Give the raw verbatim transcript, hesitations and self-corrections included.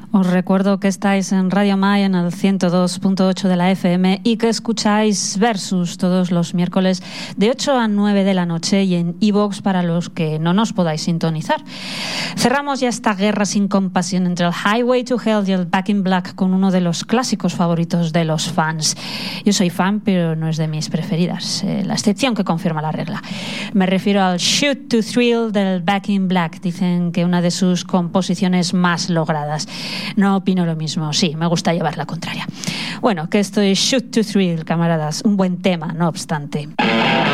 Os recuerdo que estáis en Radio Mai en el ciento dos punto ocho de la F M y que escucháis Versus todos los miércoles de ocho a nueve de la noche y en iVoox para los que no nos podáis sintonizar. Cerramos ya esta guerra sin compasión entre el Highway to Hell y el Back in Black con uno de los clásicos favoritos de los fans. Yo soy fan, pero no es de mis preferidas, eh, la excepción que confirma la regla. Me refiero al Shoot to Thrill del Back in Black. Dicen que una de sus composiciones más logradas. No opino lo mismo, sí, me gusta llevar la contraria. Bueno, que esto es Shoot to Thrill, camaradas, un buen tema, no obstante.